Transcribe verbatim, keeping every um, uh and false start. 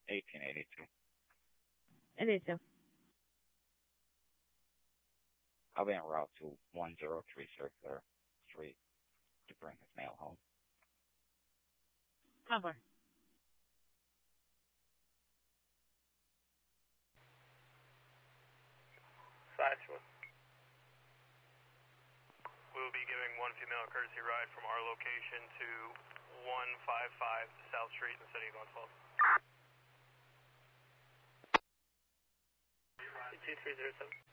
eighteen eighty-two. eighty-two. I'll be en route to one oh three Circular Street to bring his mail home. Cover. Saskatchewan. We will be giving one female a courtesy ride from our location to one fifty-five South Street in the city of Glens Falls. two three zero seven.